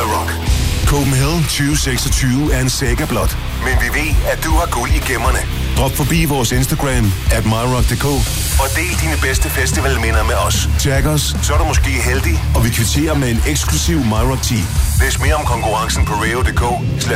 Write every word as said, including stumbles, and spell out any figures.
MyRock. Copenhagen tyve seksogtyve er en saga blot, men vi ved, at du har guld i gemmerne. Drop forbi vores Instagram at myrock punktum d k og del dine bedste festivalminder med os. Tag os, så er du måske heldig, og vi kvitterer med en eksklusiv MyRock-ti. Læs mere om konkurrencen på radio punktum d k